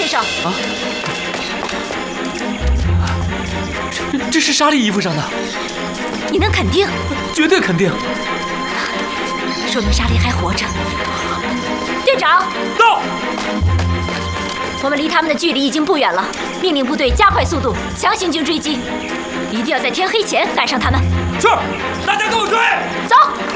身上。 啊？这是莎莉衣服上的。 你能肯定？ 绝对肯定。 说明莎莉还活着。队长， 到。 我们离他们的距离已经不远了，命令部队加快速度，强行军追击，一定要在天黑前赶上他们。 是，大家跟我追。 走。